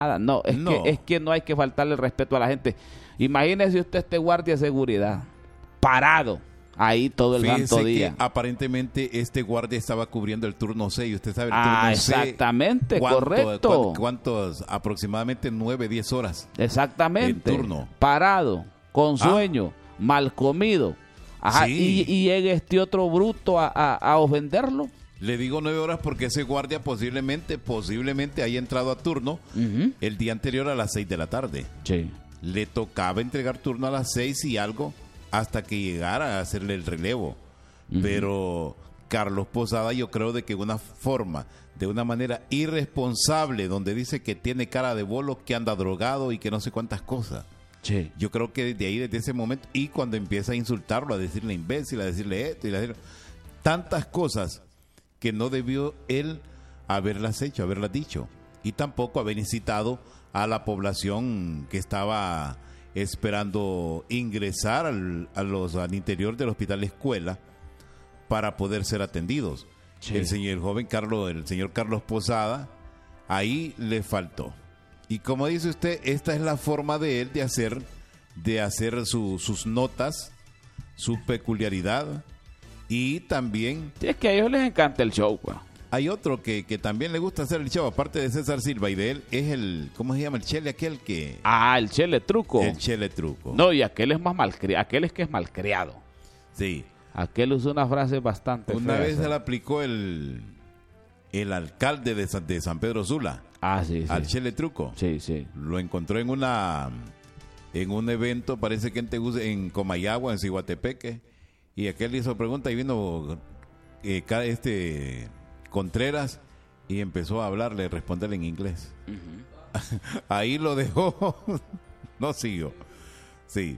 No, No. es que no hay que faltarle el respeto a la gente. Imagínese usted este guardia de seguridad parado ahí todo el Fíjese santo que día. aparentemente este guardia estaba cubriendo el turno 6. Usted sabe, el turno 6. Exactamente, correcto. ¿Cuántos? Aproximadamente 9, 10 horas. Exactamente. El turno. Parado, con sueño, mal comido. Ajá, Sí. y llega este otro bruto a ofenderlo. Le digo 9 horas porque ese guardia posiblemente haya entrado a turno el día anterior a las 6 de la tarde. Sí. Le tocaba entregar turno a las 6 y algo hasta que llegara a hacerle el relevo. Pero Carlos Posada, yo creo de que de una manera irresponsable, donde dice que tiene cara de bolo, que anda drogado y que no sé cuántas cosas. Sí. Yo creo que desde ese momento, y cuando empieza a insultarlo, a decirle imbécil, a decirle esto y a decirle tantas cosas que no debió él haberlas hecho, haberlas dicho, y tampoco haber incitado a la población que estaba esperando ingresar al interior del hospital escuela para poder ser atendidos. Sí. El señor Carlos Posada, ahí le faltó. Y como dice usted, esta es la forma de él de hacer sus notas, su peculiaridad, y también Sí, es que a ellos les encanta el show, pues. hay otro que también le gusta hacer el show, aparte de César Silva y de él, es ¿cómo se llama? El Chele, aquel que... El Chele Truco. El Chele Truco. No, y aquel es más malcriado, aquel es que es malcriado. Sí. Aquel usa una frase bastante Una fea, vez ¿sí? se la aplicó el alcalde de San Pedro Sula Sí, al sí. Chele Truco. Sí, sí. Lo encontró en un evento, parece que en Comayagua, en Ciguatepeque, y aquel hizo pregunta y vino Contreras y empezó a hablarle, responderle en inglés. Ahí lo dejó, no siguió. Sí.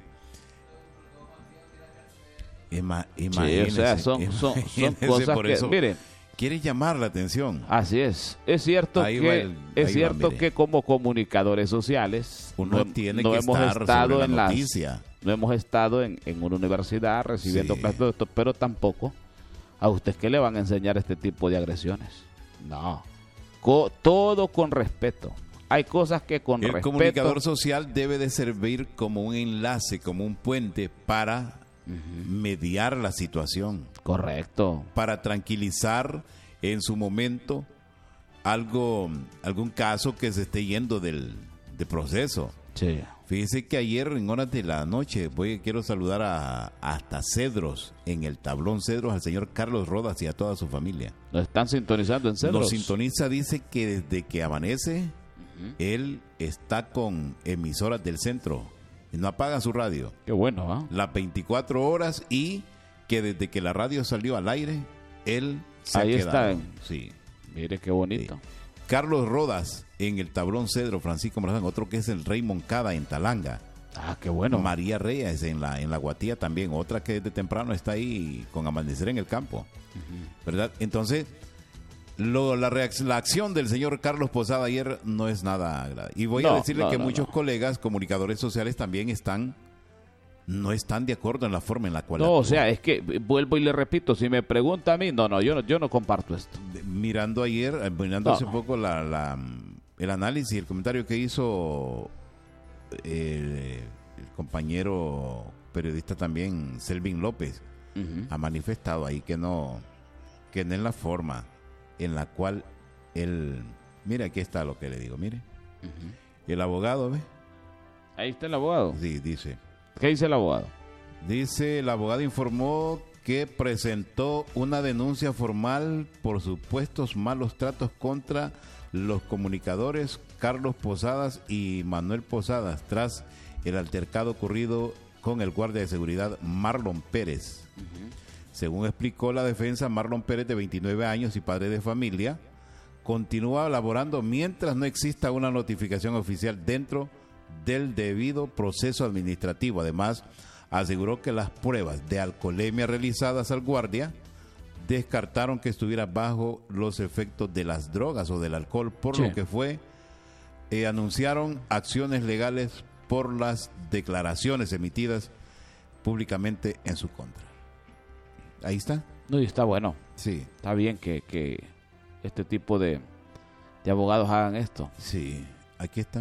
Sí, Imagínese, o sea, son imagínese, cosas por que, eso miren, quiere llamar la atención. así es. Es cierto Ahí va mire. que como comunicadores sociales Uno tiene no que hemos estar estado sobre en la noticia. no hemos estado en una universidad recibiendo Sí. clases de esto, pero tampoco a usted que le van a enseñar este tipo de agresiones. No. Todo con respeto. Hay cosas que con El respeto. comunicador social debe de servir como un enlace, como un puente para mediar la situación, Correcto. para tranquilizar en su momento algún caso que se esté yendo de proceso. Sí. Fíjese que ayer en horas de la noche quiero saludar hasta Cedros, en el tablón Cedros, al señor Carlos Rodas y a toda su familia. Nos están sintonizando en Cedros. Nos sintoniza, dice que desde que amanece, él está con emisoras del centro y no apaga su radio. Qué bueno, ¿ah? Las 24 horas, y que desde que la radio salió al aire, él se Ahí ha quedado. está. Sí. Mire qué bonito. Sí. Carlos Rodas en el tablón Cedro, Francisco Morazán, otro que es el Rey Moncada en Talanga. Qué bueno. María Reyes en la Guatía también, otra que desde temprano está ahí con Amanecer en el Campo. ¿Verdad? Entonces, la acción del señor Carlos Posada ayer no es nada agradable. Y voy a decirle que muchos colegas comunicadores sociales también no están de acuerdo en la forma en la cual No, actúa. o sea, es que vuelvo y le repito, si me pregunta a mí, yo no comparto esto. Mirando hace poco el análisis, el comentario que hizo el compañero periodista también, Selvin López, ha manifestado ahí que no es la forma en la cual él... Mire, aquí está lo que le digo, mire. El abogado, ¿ve? Ahí está el abogado. Sí, dice. ¿Qué dice el abogado? Dice, el abogado informó que presentó una denuncia formal por supuestos malos tratos contra los comunicadores Carlos Posadas y Manuel Posadas tras el altercado ocurrido con el guardia de seguridad Marlon Pérez. Según explicó la defensa, Marlon Pérez, de 29 años y padre de familia, continúa laborando mientras no exista una notificación oficial dentro del debido proceso administrativo. Además, aseguró que las pruebas de alcoholemia realizadas al guardia descartaron que estuviera bajo los efectos de las drogas o del alcohol, por lo que anunciaron acciones legales por las declaraciones emitidas públicamente en su contra. Ahí está. No, y está bueno. Sí. Está bien que este tipo de abogados hagan esto. Sí. Aquí está.